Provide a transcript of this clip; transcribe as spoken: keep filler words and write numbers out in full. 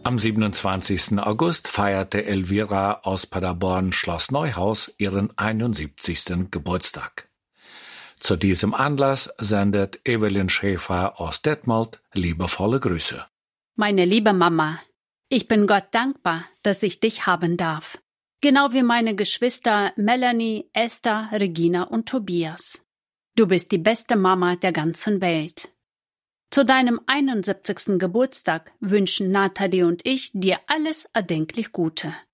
Am siebenundzwanzigsten August feierte Elvira aus Paderborn-Schloss Neuhaus ihren einundsiebzigsten Geburtstag. Zu diesem Anlass sendet Evelyn Schäfer aus Detmold liebevolle Grüße. Meine liebe Mama, ich bin Gott dankbar, dass ich dich haben darf. Genau wie meine Geschwister Melanie, Esther, Regina und Tobias. Du bist die beste Mama der ganzen Welt. Zu deinem einundsiebzigsten Geburtstag wünschen Nathalie und ich dir alles erdenklich Gute.